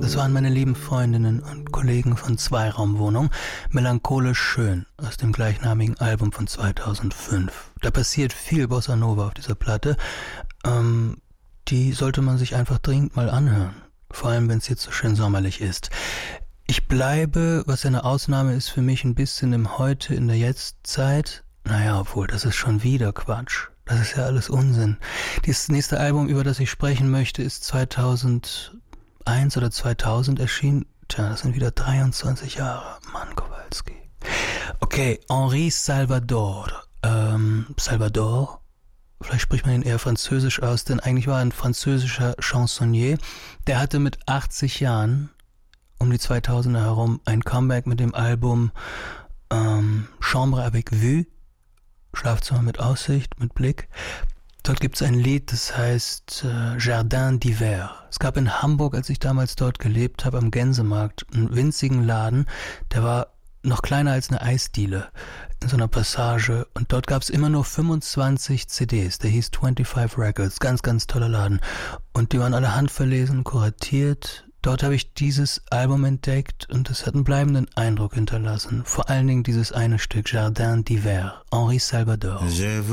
Das waren meine lieben Freundinnen und Kollegen von Zweiraumwohnung, Melancholisch schön, aus dem gleichnamigen Album von 2005. Da passiert viel Bossa Nova auf dieser Platte. Die sollte man sich einfach dringend mal anhören. Vor allem, wenn es jetzt so schön sommerlich ist. Ich bleibe, was eine Ausnahme ist für mich, ein bisschen im Heute, in der Jetztzeit. Naja, obwohl, das ist schon wieder Quatsch. Das ist ja alles Unsinn. Das nächste Album, über das ich sprechen möchte, ist 2001 oder 2000 erschienen. Tja, das sind wieder 23 Jahre. Mann, Kowalski. Okay, Henri Salvador. Salvador? Vielleicht spricht man ihn eher französisch aus, denn eigentlich war er ein französischer Chansonnier. Der hatte mit 80 Jahren, um die 2000er herum, ein Comeback mit dem Album Chambre avec Vue, Schlafzimmer mit Aussicht, mit Blick. Dort gibt es ein Lied, das heißt Jardin d'Hiver. Es gab in Hamburg, als ich damals dort gelebt habe, am Gänsemarkt, einen winzigen Laden, der war noch kleiner als eine Eisdiele in so einer Passage. Und dort gab es immer nur 25 CDs. Der hieß 25 Records. Ganz, ganz toller Laden. Und die waren alle handverlesen, kuratiert. Dort habe ich dieses Album entdeckt und es hat einen bleibenden Eindruck hinterlassen. Vor allen Dingen dieses eine Stück, Jardin d'Hiver, Henri Salvador.